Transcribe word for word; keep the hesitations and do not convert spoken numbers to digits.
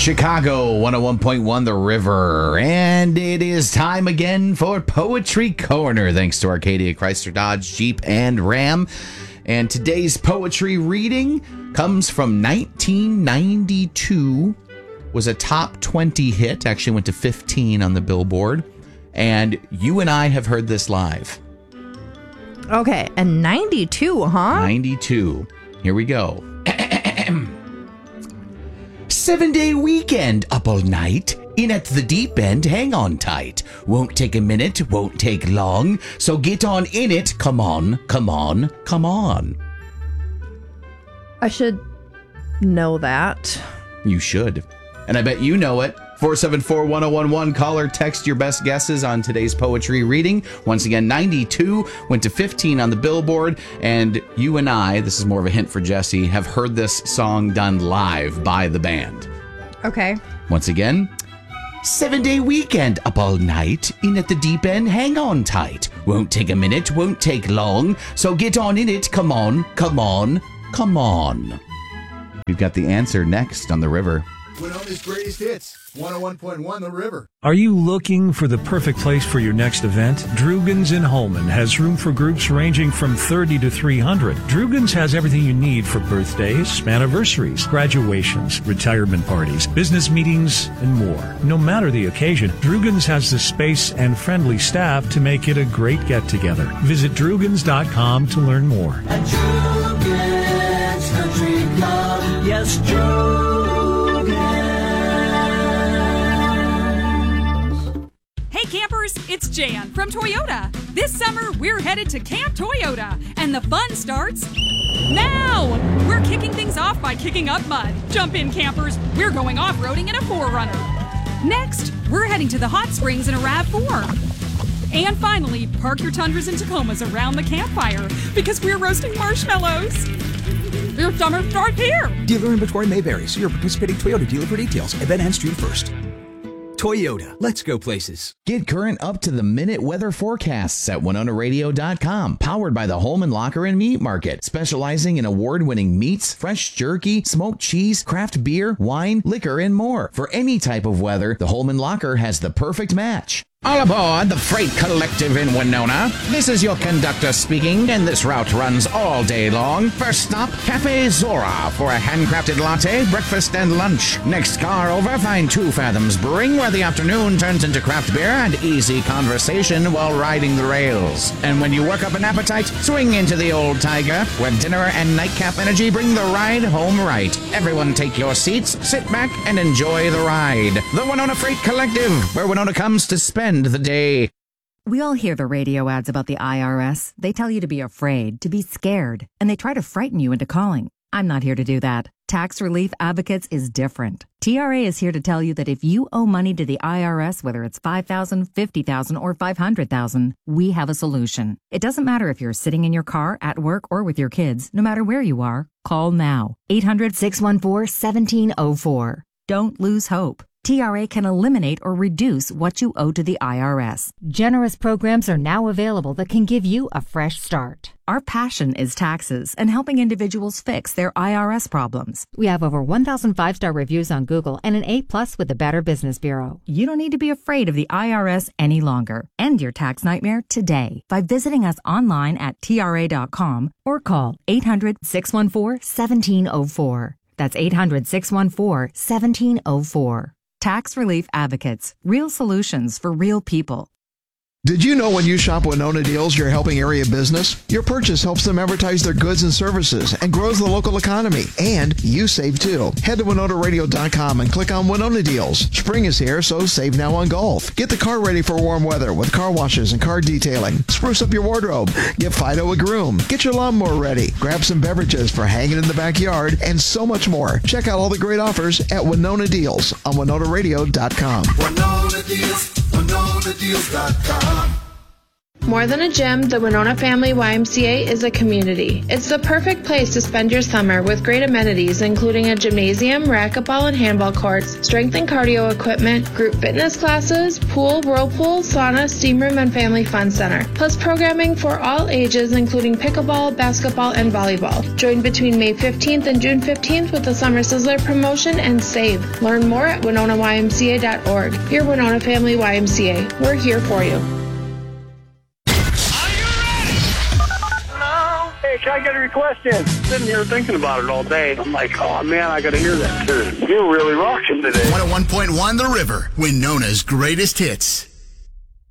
Chicago, one oh one point one The River. And it is time again for Poetry Corner, thanks to Arcadia Chrysler Dodge Jeep and Ram. And today's poetry reading comes from nineteen ninety-two, was a top twenty hit, actually went to fifteen on the Billboard. And you and I have heard this live. Okay, and ninety-two, huh? ninety-two. Here we go. Seven-day weekend, up all night. In at the deep end, hang on tight. Won't take a minute, won't take long. So get on in it, come on, come on, come on. I should know that. You should. And I bet you know it. four seven four, one oh one one. Call or text your best guesses on today's poetry reading. Once again, ninety-two, went to fifteen on the Billboard. And you and I, this is more of a hint for Jesse, have heard this song done live by the band. Okay. Once again, seven-day weekend, up all night. In at the deep end, hang on tight. Won't take a minute, won't take long. So get on in it, come on, come on, come on. We've got the answer next on The River. Winona's Greatest Hits, one oh one point one The River. Are you looking for the perfect place for your next event? Drugans in Holman has room for groups ranging from thirty to three hundred. Drugans has everything you need for birthdays, anniversaries, graduations, retirement parties, business meetings, and more. No matter the occasion, Drugans has the space and friendly staff to make it a great get-together. Visit drugans dot com to learn more. At Drugans Country Club, yes, Drugans. Hey campers, it's Jan from Toyota. This summer, we're headed to Camp Toyota, and the fun starts now! We're kicking things off by kicking up mud. Jump in, campers. We're going off-roading in a four runner. Next, we're heading to the hot springs in a RAV four. And finally, park your Tundras and Tacomas around the campfire because we're roasting marshmallows. Your summer starts here. Dealer inventory may vary. See your participating Toyota dealer for details. Event ends June first. Toyota, let's go places. Get current up-to-the-minute weather forecasts at winona radio dot com. Powered by the Holman Locker and Meat Market, specializing in award-winning meats, fresh jerky, smoked cheese, craft beer, wine, liquor, and more. For any type of weather, the Holman Locker has the perfect match. All aboard the Freight Collective in Winona. This is your conductor speaking, and this route runs all day long. First stop, Cafe Zora for a handcrafted latte, breakfast, and lunch. Next car over, find Two Fathoms Brewing, where the afternoon turns into craft beer and easy conversation while riding the rails. And when you work up an appetite, swing into the Old Tiger, where dinner and nightcap energy bring the ride home right. Everyone take your seats, sit back, and enjoy the ride. The Winona Freight Collective, where Winona comes to spend the day. We all hear the radio ads about the I R S. They tell you to be afraid, to be scared, and they try to frighten you into calling. I'm not here to do that. Tax Relief Advocates is different. T R A is here to tell you that if you owe money to the I R S, whether it's five thousand dollars, fifty thousand dollars, or five hundred thousand dollars, we have a solution. It doesn't matter if you're sitting in your car, at work, or with your kids. No matter where you are, call now. eight hundred, six one four, one seven zero four. Don't lose hope. T R A can eliminate or reduce what you owe to the I R S. Generous programs are now available that can give you a fresh start. Our passion is taxes and helping individuals fix their I R S problems. We have over one thousand five-star reviews on Google and an A plus with the Better Business Bureau. You don't need to be afraid of the I R S any longer. End your tax nightmare today by visiting us online at T R A dot com or call eight hundred, six one four, one seven zero four. That's eight hundred, six one four, one seven zero four. Tax Relief Advocates. Real solutions for real people. Did you know when you shop Winona Deals, you're helping area business? Your purchase helps them advertise their goods and services and grows the local economy. And you save too. Head to winona radio dot com and click on Winona Deals. Spring is here, so save now on golf. Get the car ready for warm weather with car washes and car detailing. Spruce up your wardrobe. Get Fido a groom. Get your lawnmower ready. Grab some beverages for hanging in the backyard and so much more. Check out all the great offers at Winona Deals on winona radio dot com. Winona Deals, winona deals dot com. More than a gym, the Winona Family Y M C A is a community. It's the perfect place to spend your summer with great amenities, including a gymnasium, racquetball and handball courts, strength and cardio equipment, group fitness classes, pool, whirlpool, sauna, steam room, and family fun center. Plus programming for all ages, including pickleball, basketball, and volleyball. Join between May fifteenth and June fifteenth with the Summer Sizzler promotion and save. Learn more at winona y m c a dot org. Your Winona Family Y M C A. We're here for you. Hey, can I get a request in? Sitting here thinking about it all day. I'm like, oh man, I gotta hear that tune. You're really rocking today. one oh one point one The River, Winona's greatest hits.